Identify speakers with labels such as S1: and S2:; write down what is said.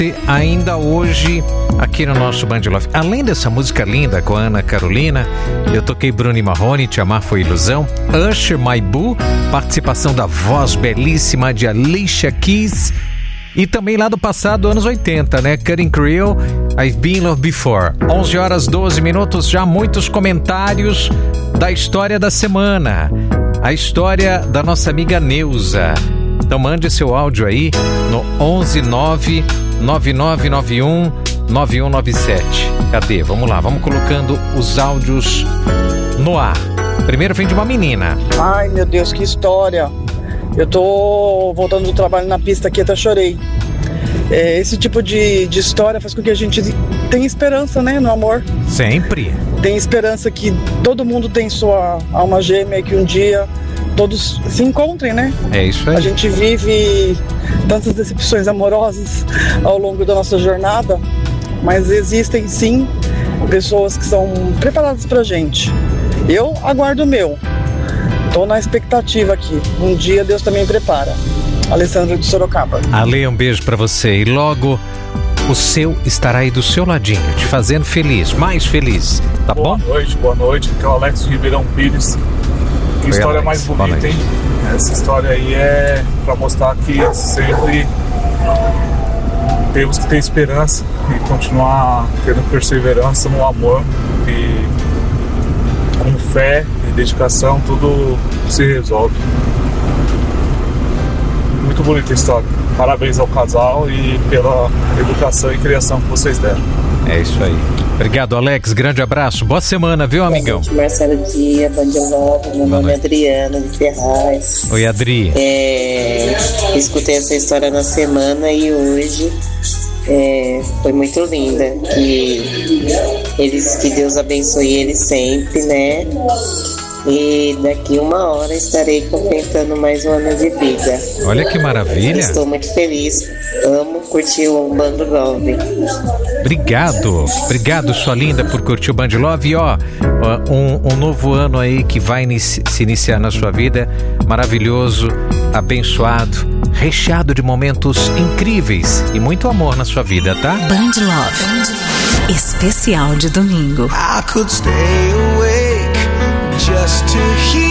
S1: você ainda hoje aqui no nosso Band Love. Além dessa música linda com a Ana Carolina, eu toquei Bruno e Marrone, Te Amar Foi Ilusão, Usher, My Boo, participação da voz belíssima de Alicia Keys, e também lá do passado, anos 80, né? Cutting Creole, I've Been in Love Before. 11 horas 12 minutos, já muitos comentários da história da semana. A história da nossa amiga Neuza. Então mande seu áudio aí no 11999919197. Cadê? Vamos lá, vamos colocando os áudios no ar. Primeiro vem de uma menina.
S2: Ai, meu Deus, que história. Eu tô voltando do trabalho na pista aqui, até chorei. Esse tipo de história faz com que a gente tenha esperança, né, no amor.
S1: Sempre.
S2: Tem esperança que todo mundo tem sua alma gêmea e que um dia todos se encontrem, né?
S1: É isso aí.
S2: A gente vive tantas decepções amorosas ao longo da nossa jornada, mas existem sim pessoas que são preparadas pra gente. Eu aguardo o meu. Tô na expectativa aqui. Um dia Deus também prepara. Alessandra de Sorocaba.
S1: Ale, um beijo pra você. E logo o seu estará aí do seu ladinho, te fazendo feliz, mais feliz. Tá bom?
S3: Boa noite. Aqui é o Alex de Ribeirão Pires. Que
S1: Oi,
S3: história
S1: Alex.
S3: mais bonita, hein? Essa história aí é pra mostrar que sempre temos que ter esperança e continuar tendo perseverança no amor, e com fé e dedicação tudo se resolve. Muito bonita a história. Parabéns ao casal e pela educação e criação que vocês deram.
S1: É isso aí. Obrigado, Alex. Grande abraço. Boa semana, viu, amigão?
S4: Boa noite, Marcelo Dia, Band Love. Meu nome é Adriana de Ferraz.
S1: Oi, Adri.
S4: Escutei essa história na semana e hoje foi muito linda. Que Deus abençoe eles sempre, né? E daqui uma hora estarei completando mais um ano de vida.
S1: Olha que maravilha.
S4: Estou muito feliz. Amo curtir o Band Love.
S1: Obrigado, sua linda, por curtir o Band Love. E um novo ano aí que vai se iniciar na sua vida. Maravilhoso, abençoado, recheado de momentos incríveis e muito amor na sua vida, tá?
S5: Band Love, especial de domingo.
S6: I could stay awake just to hear